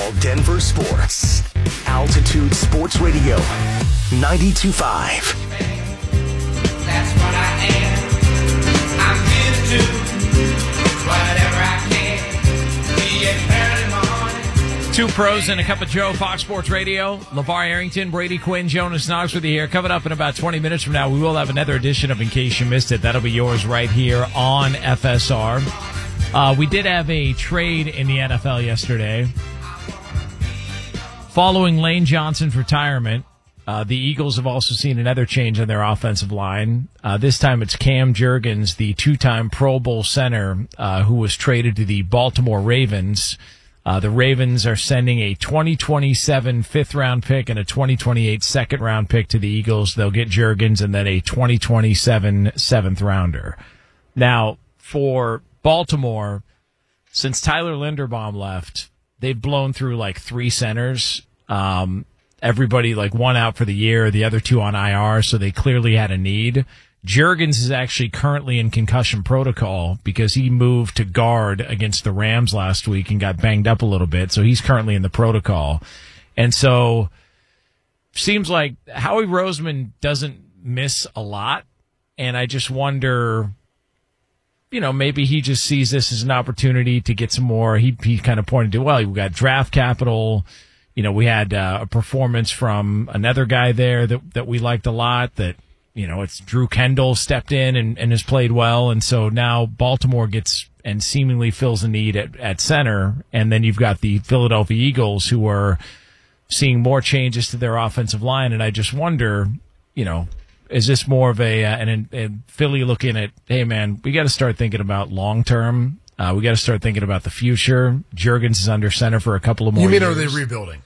All Denver sports. Altitude Sports Radio, 92.5. That's what I am. I'm here to do whatever I can. Be it early morning. Two pros and a cup of Joe, Fox Sports Radio. LeVar Arrington, Brady Quinn, Jonas Knox with you here. Coming up in about 20 minutes from now, we will have another edition of In Case You Missed It. That'll be yours right here on FSR. We did have a trade in the NFL yesterday. Following Lane Johnson's retirement, the Eagles have also seen another change on their offensive line. This time it's Cam Jurgens, the two-time Pro Bowl center, who was traded to the Baltimore Ravens. The Ravens are sending a 2027 fifth-round pick and a 2028 second-round pick to the Eagles. They'll get Jurgens and then a 2027 seventh-rounder. Now, for Baltimore, since Tyler Linderbaum left, they've blown through like three centers. Everybody like one out for the year, the other two on IR, so they clearly had a need. Jurgens is actually currently in concussion protocol because he moved to guard against the Rams last week and got banged up a little bit, so he's currently in the protocol. And so seems like Howie Roseman doesn't miss a lot, and I just wonder, you know, maybe he just sees this as an opportunity to get some more. He kind of pointed to, well, we got draft capital. You know, we had a performance from another guy there that we liked a lot that, you know, it's Drew Kendall stepped in and has played well. And so now Baltimore gets and seemingly fills a need at center. And then you've got the Philadelphia Eagles who are seeing more changes to their offensive line. And I just wonder, you know, is this more of a Philly looking at, hey, man, we got to start thinking about long-term. We got to start thinking about the future. Jurgens is under center for a couple of more years. You mean, are they rebuilding?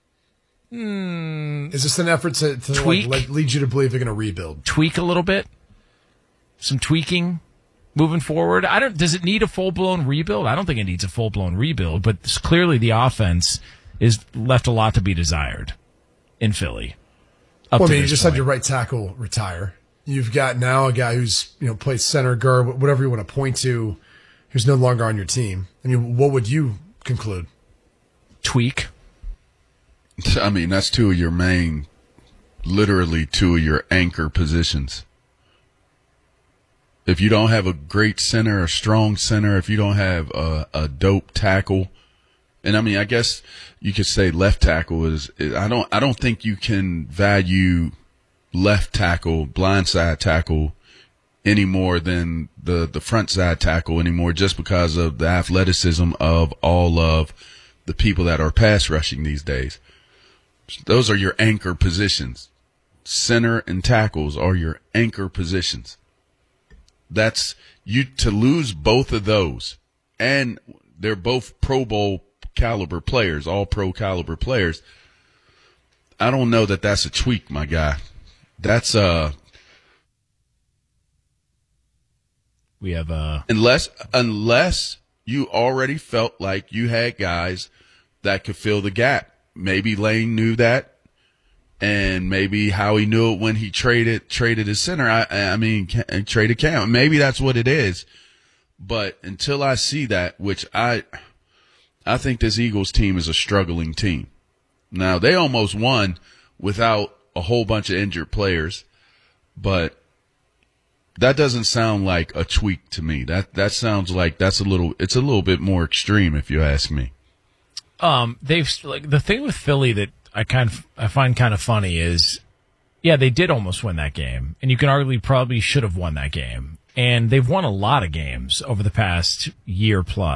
Is this an effort to like, lead you to believe they're going to rebuild? Tweak a little bit? Some tweaking moving forward? Does it need a full-blown rebuild? I don't think it needs a full-blown rebuild, but clearly the offense is left a lot to be desired in Philly. Well, I mean, you just had your right tackle retire. You've got now a guy who's, you know, played center, guard, whatever you want to point to, who's no longer on your team. I mean, what would you conclude? Tweak. I mean, that's literally two of your anchor positions. If you don't have a great center, a strong center, if you don't have a dope tackle, and I mean, I guess you could say left tackle is I don't think you can value left tackle, blindside tackle any more than the front side tackle anymore, just because of the athleticism of all of the people that are pass rushing these days. Those are your anchor positions. Center and tackles are your anchor positions. That's you to lose both of those, and they're both Pro Bowl caliber players, all pro caliber players. I don't know that that's a tweak, my guy. That's we have unless you already felt like you had guys that could fill the gap. Maybe Lane knew that, and maybe Howie knew it when he traded his center. I mean, traded Cam. Maybe that's what it is. But until I see that, which I think this Eagles team is a struggling team. Now, they almost won without a whole bunch of injured players, but that doesn't sound like a tweak to me. That sounds like it's a little bit more extreme, if you ask me. The thing with Philly that I find kind of funny is, yeah, they did almost win that game, and you can arguably probably should have won that game. And they've won a lot of games over the past year plus.